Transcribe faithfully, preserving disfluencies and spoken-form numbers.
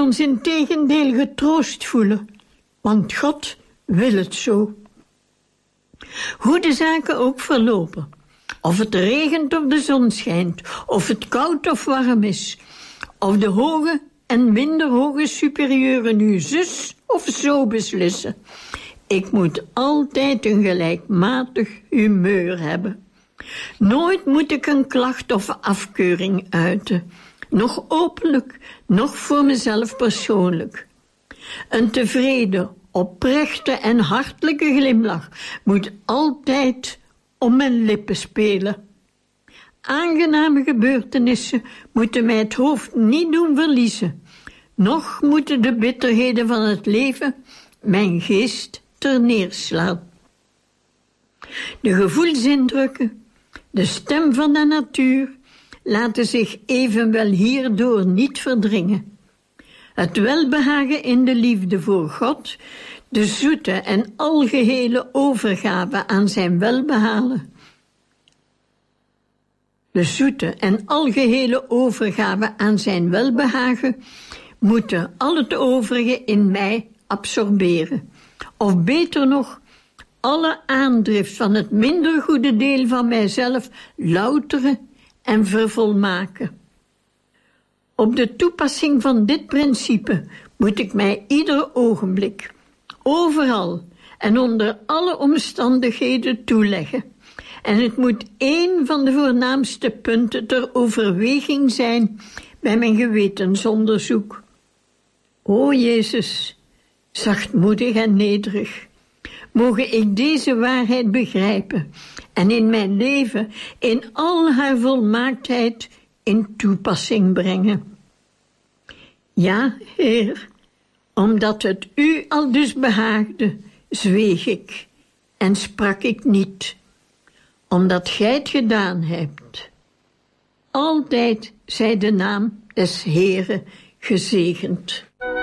ons integendeel getroost voelen, want God wil het zo. Hoe de zaken ook verlopen, of het regent of de zon schijnt, of het koud of warm is, of de hoge en minder hoge superieuren nu zus of zo beslissen, ik moet altijd een gelijkmatig humeur hebben. Nooit moet ik een klacht of afkeuring uiten, nog openlijk, nog voor mezelf persoonlijk. Een tevreden, oprechte en hartelijke glimlach moet altijd om mijn lippen spelen. Aangename gebeurtenissen moeten mij het hoofd niet doen verliezen, noch moeten de bitterheden van het leven mijn geest terneerslaan. De gevoelsindrukken, de stem van de natuur, laten zich evenwel hierdoor niet verdringen. Het welbehagen in de liefde voor God, de zoete en algehele overgave aan zijn welbehagen, de zoete en algehele overgave aan zijn welbehagen, moeten al het overige in mij absorberen. Of beter nog, alle aandrift van het minder goede deel van mijzelf louteren en vervolmaken. Op de toepassing van dit principe moet ik mij ieder ogenblik, overal en onder alle omstandigheden toeleggen. En het moet één van de voornaamste punten ter overweging zijn bij mijn gewetensonderzoek. O Jezus, zachtmoedig en nederig, moge ik deze waarheid begrijpen en in mijn leven in al haar volmaaktheid in toepassing brengen. Ja, Heer, omdat het u al dus behaagde, zweeg ik en sprak ik niet, omdat gij het gedaan hebt. Altijd zij de naam des Heeren gezegend.